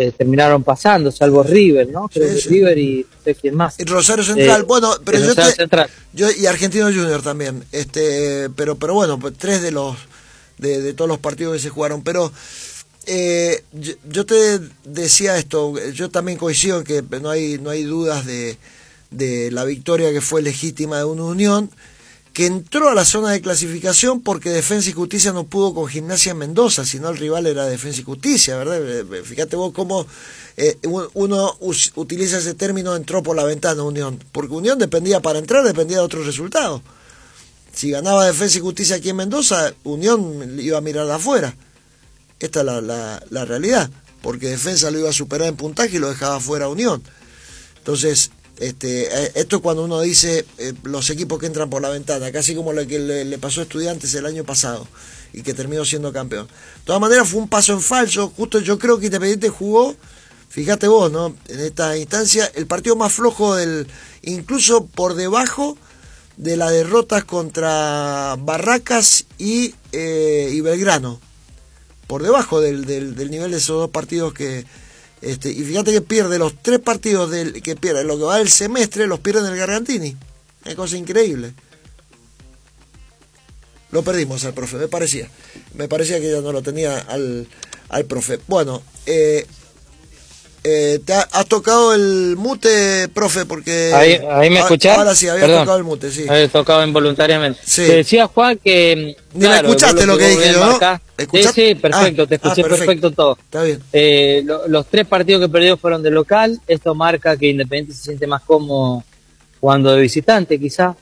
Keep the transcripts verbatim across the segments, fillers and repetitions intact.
eh, terminaron pasando, salvo River, ¿no? Creo Sí, que sí. River y no sé quién más. Y Rosario Central, Eh, bueno, pero yo, Rosario te, Central. yo y Argentino Junior también, este, pero pero bueno, pues tres de los de, de todos los partidos que se jugaron, pero eh, yo, yo te decía esto, yo también coincido en que no hay no hay dudas de, de la victoria que fue legítima de una Unión que entró a la zona de clasificación porque Defensa y Justicia no pudo con Gimnasia Mendoza, sino el rival era Defensa y Justicia, ¿verdad? Fíjate vos cómo eh, uno us, utiliza ese término, entró por la ventana Unión, porque Unión dependía, para entrar dependía de otros resultados. Si ganaba Defensa y Justicia aquí en Mendoza, Unión iba a mirar de afuera. Esta es la, la, la realidad, porque Defensa lo iba a superar en puntaje y lo dejaba fuera Unión. Entonces, Este, esto es cuando uno dice eh, los equipos que entran por la ventana, casi como lo que le, le pasó a Estudiantes el año pasado y que terminó siendo campeón. De todas maneras fue un paso en falso, justo yo creo que Independiente jugó, fíjate vos, ¿no? En esta instancia, el partido más flojo del, incluso por debajo de las derrotas contra Barracas y, eh, y Belgrano, por debajo del, del, del nivel de esos dos partidos que Este, y fíjate que pierde los tres partidos del, que pierde, lo que va del semestre, los pierde en el Gargantini. Una cosa increíble. Lo perdimos al profe, me parecía. Me parecía que ya no lo tenía al, al profe. Bueno, eh, eh, te ha, has tocado el mute, profe, porque... Ahí, ahí me escuchás. Ahora sí, había tocado el mute, sí. Había tocado involuntariamente. Sí. Te decía, Juan, que... Ni claro, me escuchaste lo que, lo que dije yo, ¿no? Sí, sí, perfecto, ah, te escuché ah, perfecto. perfecto todo. Está bien. Eh, lo, los tres partidos que perdió fueron de local. Esto marca que Independiente se siente más cómodo jugando de visitante, quizá.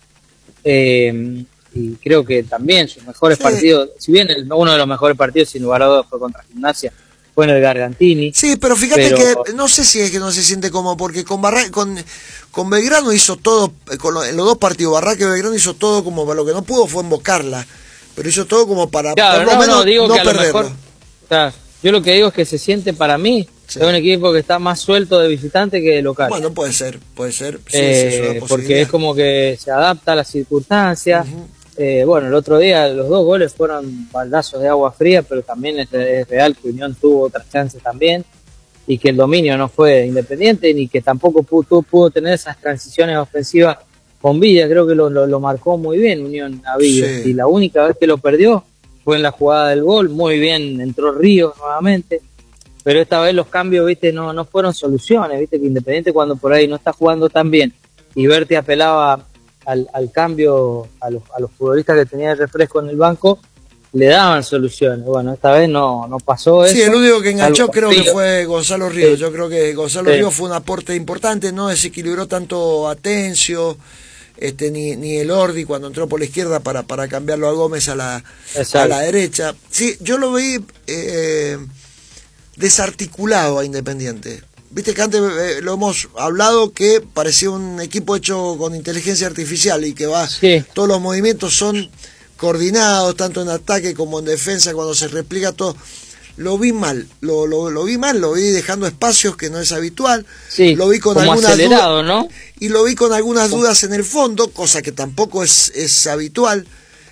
Eh, y creo que también sus mejores sí. partidos, si bien el, uno de los mejores partidos sin lugar a dudas fue contra Gimnasia, fue en el Gargantini. Sí, pero fíjate pero... que no sé si es que no se siente cómodo, porque con Barra, con, con Belgrano hizo todo, con lo, en los dos partidos, Barraca y Belgrano hizo todo como, lo que no pudo fue embocarla, pero hizo todo como para claro, por lo no, menos no, digo no que a perderlo. Lo mejor, o sea, yo lo que digo es que se siente para mí, sí. Es un equipo que está más suelto de visitante que de local. Bueno, puede ser, puede ser, sí, eh, sí, es una porque es como que se adapta a las circunstancias. Uh-huh. Eh, bueno, el otro día los dos goles fueron baldazos de agua fría, pero también es, es real que Unión tuvo otras chances también y que el dominio no fue Independiente ni que tampoco pudo, pudo tener esas transiciones ofensivas con Villa. Creo que lo, lo, lo marcó muy bien Unión a Villa, sí. Y la única vez que lo perdió fue en la jugada del gol. Muy bien entró Ríos nuevamente, pero esta vez los cambios, viste, no, no fueron soluciones, viste que Independiente cuando por ahí no está jugando tan bien y Berti apelaba Al, al cambio a los, a los futbolistas que tenía el refresco en el banco, le daban soluciones. Bueno, esta vez no, no pasó eso. Sí, el único que enganchó creo Ríos. que fue Gonzalo Ríos. Sí. Yo creo que Gonzalo sí. Ríos fue un aporte importante, no desequilibró tanto a Atencio, este, ni, ni el Ordi cuando entró por la izquierda para, para cambiarlo a Gómez a la, a la derecha. Sí, yo lo vi eh, desarticulado a Independiente. Viste que antes eh, lo hemos hablado que parecía un equipo hecho con inteligencia artificial y que va sí. todos los movimientos son coordinados tanto en ataque como en defensa, cuando se repliega todo. Lo vi mal, lo, lo, lo vi mal, lo vi dejando espacios que no es habitual, sí, lo vi con como algunas acelerado, dudas, ¿no? Y lo vi con algunas dudas en el fondo, cosa que tampoco es, es habitual.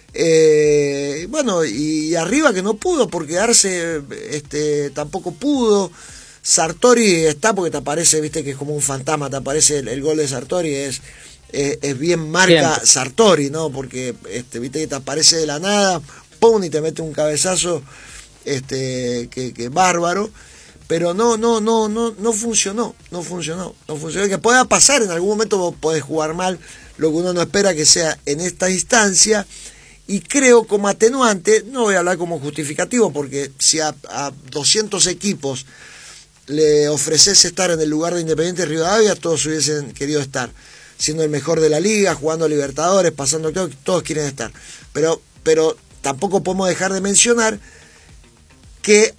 Eh, bueno, y, y arriba que no pudo, porque Arce este, tampoco pudo. Sartori está porque te aparece, viste que es como un fantasma, te aparece el, el gol de Sartori, es, es, es bien marca Siempre. Sartori, ¿no? Porque este, viste que te aparece de la nada, pum, y te mete un cabezazo este, que, que bárbaro, pero no, no, no, no, no funcionó, no funcionó, no funcionó, que pueda pasar, en algún momento vos podés jugar mal, lo que uno no espera que sea en esta instancia, y creo como atenuante, no voy a hablar como justificativo, porque si a, a doscientos equipos le ofreces estar en el lugar de Independiente Rivadavia, todos hubiesen querido estar, siendo el mejor de la liga, jugando a Libertadores, pasando todo, todos quieren estar, pero, pero tampoco podemos dejar de mencionar que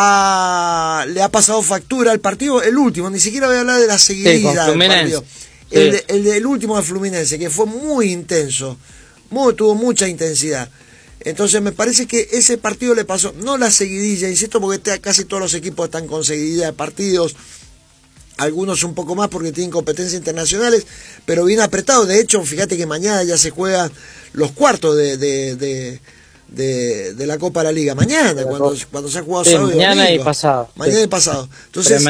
a, le ha pasado factura al partido, el último, ni siquiera voy a hablar de la seguidilla sí, del partido, sí. el, de, el del último de Fluminense, que fue muy intenso, muy, tuvo mucha intensidad. Entonces me parece que ese partido le pasó, no la seguidilla, insisto, porque casi todos los equipos están con seguidilla de partidos, algunos un poco más porque tienen competencias internacionales, pero bien apretado. De hecho, fíjate que mañana ya se juegan los cuartos de, de, de, de, de la Copa de la Liga. Mañana, cuando, cuando se ha jugado sí, sábado y mañana domingo. y pasado. Mañana sí. y pasado. Entonces,